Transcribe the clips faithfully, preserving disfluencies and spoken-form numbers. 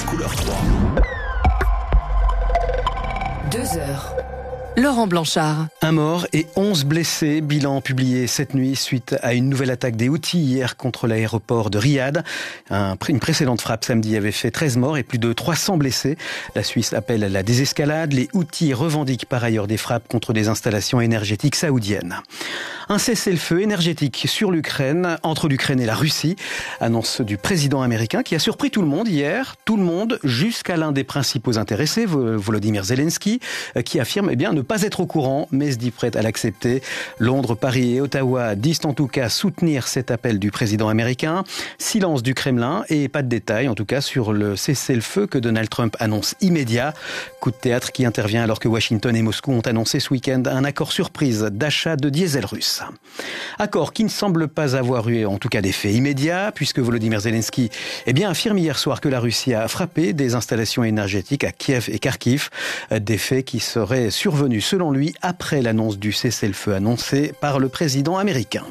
couleur trois. Deux heures. Laurent Blanchard. Un mort et onze blessés, bilan publié cette nuit suite à une nouvelle attaque des Houthis hier contre l'aéroport de Riyad. Un, une précédente frappe samedi avait fait treize morts et plus de trois cents blessés. La Suisse appelle à la désescalade. Les Houthis revendiquent par ailleurs des frappes contre des installations énergétiques saoudiennes. Un cessez-le-feu énergétique sur l'Ukraine, entre l'Ukraine et la Russie. Annonce du président américain qui a surpris tout le monde hier. Tout le monde, jusqu'à l'un des principaux intéressés, Volodymyr Zelensky, qui affirme eh bien, ne pas être au courant, mais se dit prêt à l'accepter. Londres, Paris et Ottawa disent en tout cas soutenir cet appel du président américain. Silence du Kremlin et pas de détails, en tout cas, sur le cessez-le-feu que Donald Trump annonce immédiat. Coup de théâtre qui intervient alors que Washington et Moscou ont annoncé ce week-end un accord surprise d'achat de diesel russe. Accord qui ne semble pas avoir eu, en tout cas, d'effet immédiat, puisque Volodymyr Zelensky eh bien, affirme hier soir que la Russie a frappé des installations énergétiques à Kiev et Kharkiv. Des faits qui seraient survenus, selon lui, après l'annonce du cessez-le-feu annoncé par le président américain.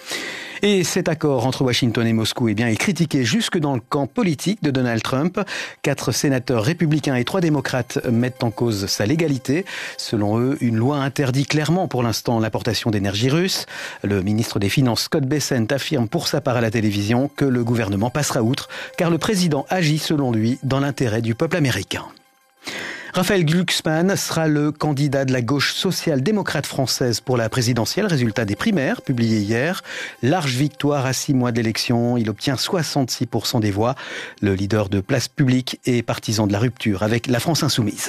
Et cet accord entre Washington et Moscou eh bien, est critiqué jusque dans le camp politique de Donald Trump. Quatre sénateurs républicains et trois démocrates mettent en cause sa légalité. Selon eux, une loi interdit clairement pour l'instant l'importation d'énergie russe. Le ministre des Finances, Scott Bessent, affirme pour sa part à la télévision que le gouvernement passera outre, car le président agit selon lui dans l'intérêt du peuple américain. Raphaël Glucksmann sera le candidat de la gauche social-démocrate française pour la présidentielle. Résultat des primaires publiés hier. Large victoire à six mois de l'élection. Il obtient soixante-six pour cent des voix. Le leader de Place Publique est partisan de la rupture avec la France insoumise.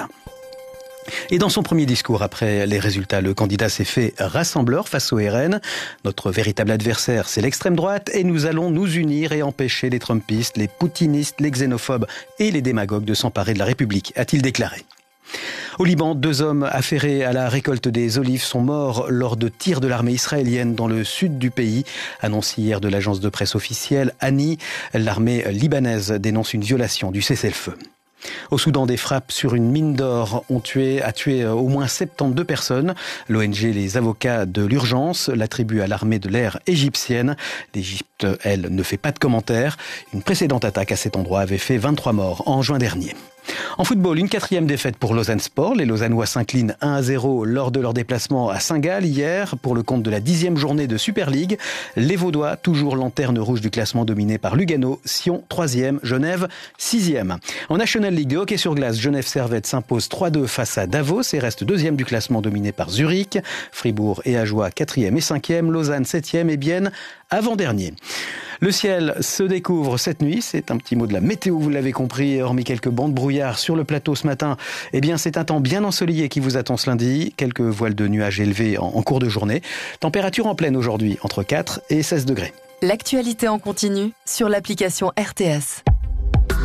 Et dans son premier discours après les résultats, le candidat s'est fait rassembleur face au R N. Notre véritable adversaire, c'est l'extrême droite et nous allons nous unir et empêcher les trumpistes, les poutinistes, les xénophobes et les démagogues de s'emparer de la République, a-t-il déclaré. Au Liban, deux hommes affairés à la récolte des olives sont morts lors de tirs de l'armée israélienne dans le sud du pays. Annonce hier de l'agence de presse officielle Ani, l'armée libanaise dénonce une violation du cessez-le-feu. Au Soudan, des frappes sur une mine d'or ont tué, a tué au moins soixante-douze personnes. L'O N G Les Avocats de l'Urgence l'attribue à l'armée de l'air égyptienne. L'Égypte, elle, ne fait pas de commentaires. Une précédente attaque à cet endroit avait fait vingt-trois morts en juin dernier. En football, une quatrième défaite pour Lausanne Sport. Les Lausannois s'inclinent un à zéro lors de leur déplacement à Saint-Gall hier pour le compte de la dixième journée de Super League. Les Vaudois, toujours lanterne rouge du classement dominé par Lugano, Sion troisième, Genève sixième. En National League de hockey sur glace, Genève Servette s'impose trois deux face à Davos et reste deuxième du classement dominé par Zurich. Fribourg et Ajoie quatrième et cinquième, Lausanne septième et Bienne avant-dernier. Le ciel se découvre cette nuit, c'est un petit mot de la météo, vous l'avez compris, hormis quelques bancs de brouillard sur le plateau ce matin, eh bien c'est un temps bien ensoleillé qui vous attend ce lundi, quelques voiles de nuages élevés en, en cours de journée, température en pleine aujourd'hui entre quatre et seize degrés. L'actualité en continu sur l'application R T S.